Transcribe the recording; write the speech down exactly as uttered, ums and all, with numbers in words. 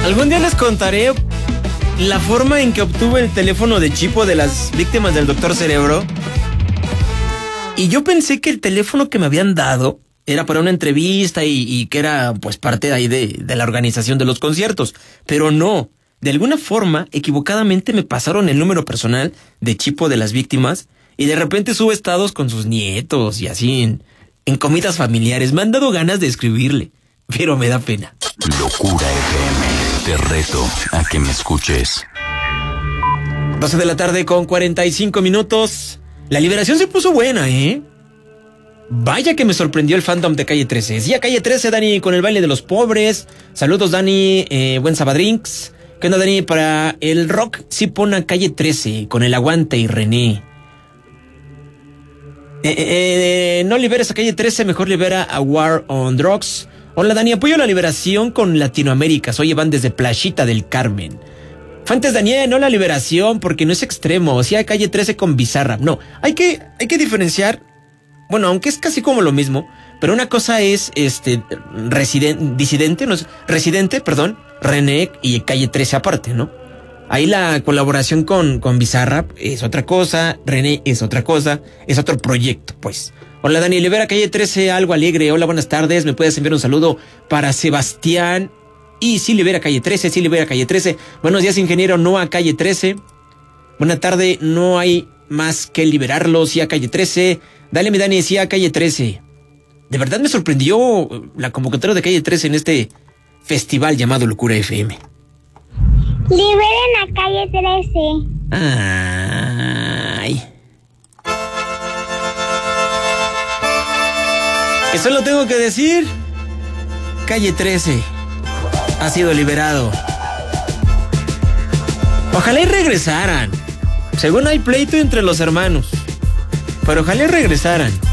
Algún día les contaré la forma en que obtuve el teléfono de Chipo de las víctimas del Doctor Cerebro. Y yo pensé que el teléfono que me habían dado era para una entrevista y, y que era pues parte de ahí de, de la organización de los conciertos. Pero no, de alguna forma, equivocadamente me pasaron el número personal de Chipo de las víctimas y de repente sube estados con sus nietos y así en, en comidas familiares. Me han dado ganas de escribirle, pero me da pena. Locura F M, te reto a que me escuches. doce de la tarde con cuarenta y cinco minutos. La liberación se puso buena, ¿eh? Vaya que me sorprendió el fandom de Calle trece. Sí, a Calle trece, Dani, con el baile de los pobres. Saludos, Dani, eh, buen Sabadrinks. ¿Qué onda, Dani? Para el rock sí pone a Calle trece, con el Aguante y René. Eh, eh, eh, no liberes a Calle trece, mejor libera a War on Drugs. Hola, Dani, apoyo la liberación con Latinoamérica. Oye, van desde Playita del Carmen. Fuentes, Daniel, no la liberación, porque no es extremo. O sea, Calle trece con Bizarrap. No, hay que, hay que diferenciar. Bueno, aunque es casi como lo mismo, pero una cosa es este residen, disidente, no es, residente, perdón, René y Calle trece aparte, ¿no? Ahí la colaboración con, con Bizarrap es otra cosa, René es otra cosa, es otro proyecto, pues. Hola, Dani, libera Calle trece, algo alegre. Hola, buenas tardes, me puedes enviar un saludo para Sebastián. Y sí libera Calle trece, sí libera Calle trece. Buenos días, ingeniero, no a Calle trece. Buena tarde, no hay más que liberarlo, sí a Calle trece. Dale, mi Dani, sí a Calle trece. De verdad me sorprendió la convocatoria de Calle trece en este festival llamado Locura F M. Liberen a Calle trece. Ay. Eso lo tengo que decir. Calle trece ha sido liberado. Ojalá y regresaran. Según hay pleito entre los hermanos, pero ojalá y regresaran.